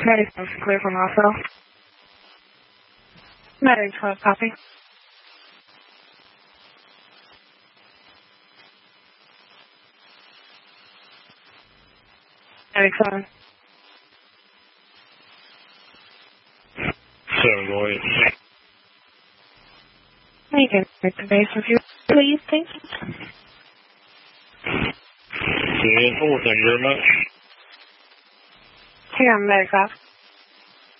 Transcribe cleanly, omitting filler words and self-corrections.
Medic 12, clear from Rossville. Medic 12, copy. Medic 7. 7, go ahead. You can make the base with you, please, thank you. 10-4, thank you very much. Here, I'm Medic 5.